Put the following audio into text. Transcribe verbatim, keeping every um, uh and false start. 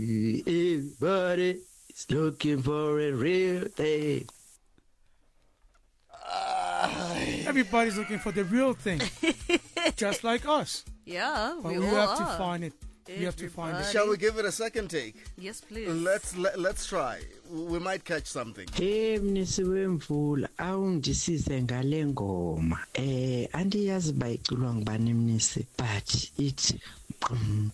Everybody is looking for a real thing. Everybody's looking for the real thing, just like us. Yeah, But we we all have are. to find it. We have to find it. Shall we give it a second take? Yes, please. Let's let, let's try. We might catch something. Hey mnisi wemvula awungisize ngale ngoma eh andiyazi bayiculwa ngubani mnisi but it